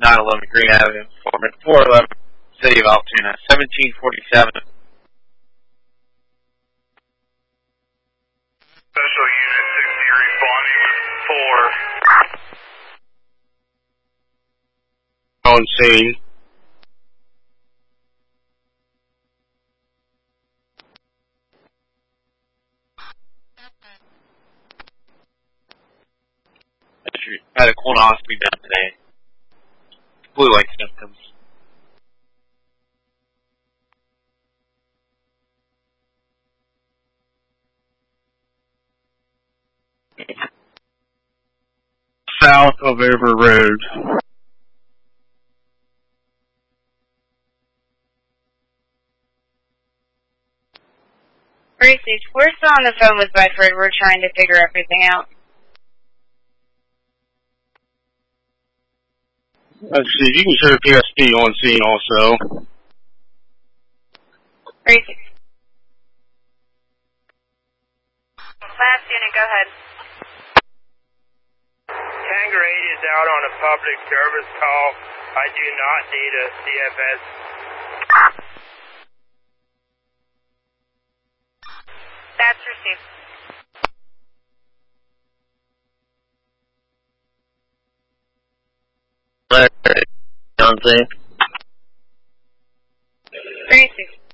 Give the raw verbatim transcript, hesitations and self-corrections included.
nine eleven Green Avenue, four eleven, City of Altoona, seventeen forty-seven. Special Unit sixty responding with four. On scene. I had a colonoscopy done today. Flu-like symptoms. South of Ever Road. Gracie, we're still on the phone with Bedford. We're trying to figure everything out. Let's see, you can show P S P on scene also. Gracie. Last unit, go ahead. Tango eight is out on a public service call. I do not need a C F S. That's received. Johnson. Gracie.